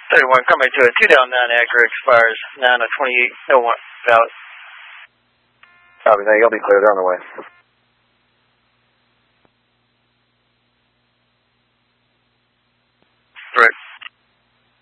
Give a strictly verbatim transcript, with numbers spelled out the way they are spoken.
thirty-one, coming to a two down nine Acura expires nine of twenty-eight oh one valid. Copy that, you'll be clear, they're on the way.